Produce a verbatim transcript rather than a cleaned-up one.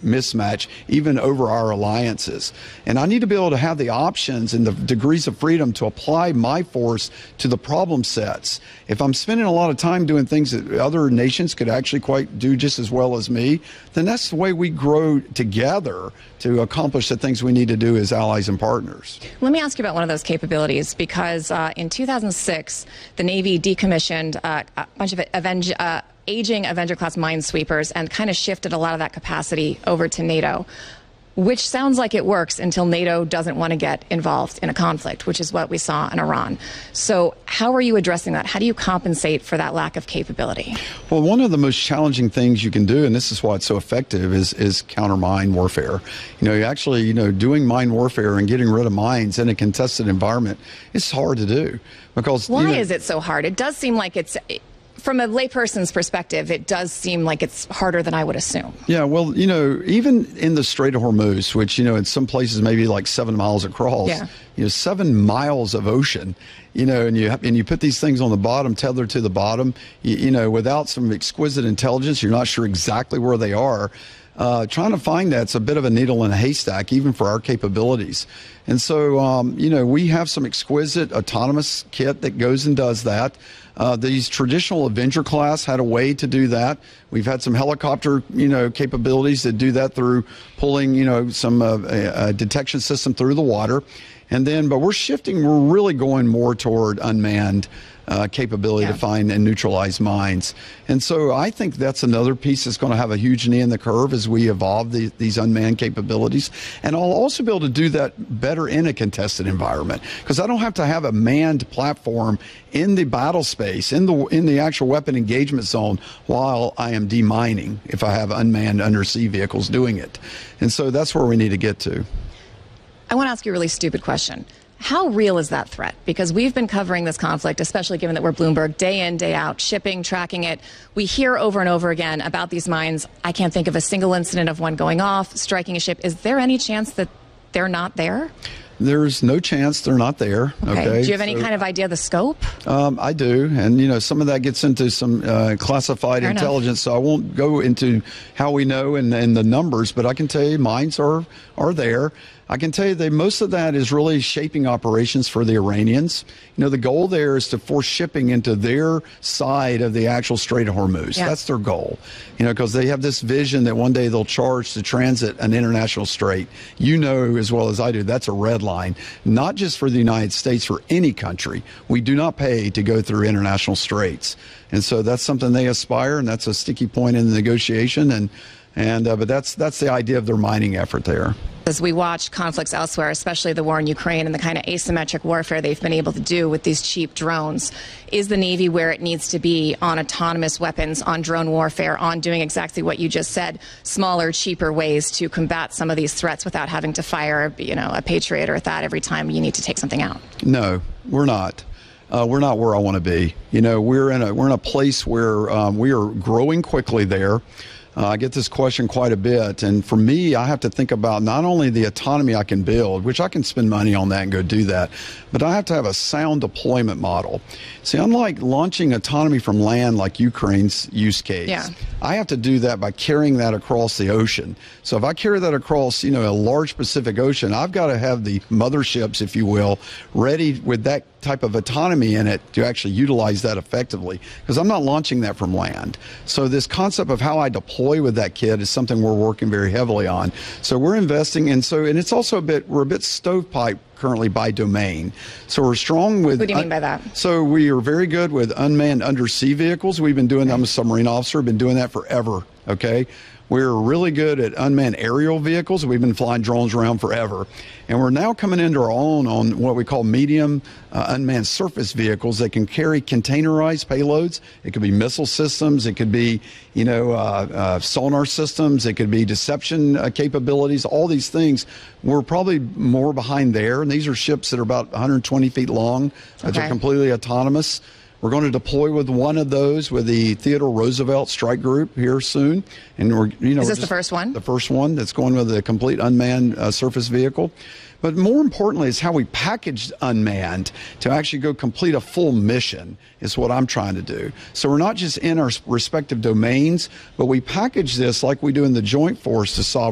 mismatch, even over our alliances. And I need to be able to have the options and the degrees of freedom to apply my force to the problem sets. If I'm spending a lot of time doing things that other nations could actually quite do just as well as me, then that's the way we grow together to accomplish the things we need to do as allies and partners. Let me ask you about one of those capabilities, because uh, in two thousand six, the Navy decommissioned uh, a bunch of Avenger, uh, aging Avenger-class minesweepers and kind of shifted a lot of that capacity over to NATO, which sounds like it works until NATO doesn't want to get involved in a conflict, which is what we saw in Iran. So how are you addressing that? How do you compensate for that lack of capability? Well, one of the most challenging things you can do, and this is why it's so effective, is, is counter mine warfare. You know, you actually, you know, doing mine warfare and getting rid of mines in a contested environment, it's hard to do. Because Why you know, is it so hard? It does seem like it's... From a layperson's perspective, it does seem like it's harder than I would assume. Yeah, well, you know, even in the Strait of Hormuz, which, you know, in some places maybe like seven miles across, yeah. you know, seven miles of ocean, you know, and you and you put these things on the bottom, tethered to the bottom, you, you know, without some exquisite intelligence, you're not sure exactly where they are. Uh, trying to find that's a bit of a needle in a haystack, even for our capabilities. And so, um, you know, we have some exquisite autonomous kit that goes and does that. Uh, these traditional Avenger class had a way to do that. We've had some helicopter, you know, capabilities that do that through pulling, you know, some uh, a, a detection system through the water. And then, but we're shifting, we're really going more toward unmanned uh, capability yeah. to find and neutralize mines. And so I think that's another piece that's going to have a huge knee in the curve as we evolve the, these unmanned capabilities. And I'll also be able to do that better in a contested environment, because I don't have to have a manned platform in the battle space, in the in the actual weapon engagement zone, while I am demining if I have unmanned undersea vehicles doing it. And so that's where we need to get to. I want to ask you a really stupid question. How real is that threat? Because we've been covering this conflict, especially given that we're Bloomberg, day in, day out, shipping, tracking it. We hear over and over again about these mines. I can't think of a single incident of one going off, striking a ship. Is there any chance that they're not there? There's no chance they're not there. Okay. okay. Do you have any so, kind of idea of the scope? Um, I do. And, you know, some of that gets into some uh, classified Fair intelligence. Enough. So I won't go into how we know and, and the numbers, but I can tell you mines are, are there. I can tell you that most of that is really shaping operations for the Iranians. You know, the goal there is to force shipping into their side of the actual Strait of Hormuz. Yeah. That's their goal. You know, because they have this vision that one day they'll charge to transit an international strait. You know as well as I do, that's a red line, not just for the United States, for any country. We do not pay to go through international straits. And so that's something they aspire, and that's a sticky point in the negotiation. And And uh, but that's that's the idea of their mining effort there. As we watch conflicts elsewhere, especially the war in Ukraine and the kind of asymmetric warfare they've been able to do with these cheap drones, is the Navy where it needs to be on autonomous weapons, on drone warfare, on doing exactly what you just said, smaller, cheaper ways to combat some of these threats without having to fire, you know, a Patriot or a T H A A D every time you need to take something out? No, we're not. Uh, we're not where I want to be. You know, we're in a we're in a place where um, we are growing quickly there. Uh, I get this question quite a bit, and for me, I have to think about not only the autonomy I can build, which I can spend money on that and go do that, but I have to have a sound deployment model. See, unlike launching autonomy from land like Ukraine's use case, yeah. I have to do that by carrying that across the ocean. So if I carry that across, you know, a large Pacific Ocean, I've got to have the motherships, if you will, ready with that type of autonomy in it to actually utilize that effectively, because I'm not launching that from land. So this concept of how I deploy with that kit is something we're working very heavily on. So we're investing in, so, and it's also a bit, we're a bit stovepipe currently by domain. So we're strong with... What do you mean by that? So we are very good with unmanned undersea vehicles. We've been doing, I'm a submarine officer, been doing that forever, okay? We're really good at unmanned aerial vehicles. We've been flying drones around forever. And we're now coming into our own on what we call medium uh, unmanned surface vehicles that can carry containerized payloads. It could be missile systems. It could be, you know, uh, uh, sonar systems. It could be deception uh, capabilities, all these things. We're probably more behind there. And these are ships that are about one hundred twenty feet long. Okay. They're completely autonomous. We're going to deploy with one of those with the Theodore Roosevelt Strike Group here soon. And we're, you know, is this just, the first one? The first one that's going with a complete unmanned uh, surface vehicle. But more importantly is how we package unmanned to actually go complete a full mission is what I'm trying to do. So we're not just in our respective domains, but we package this like we do in the Joint Force to solve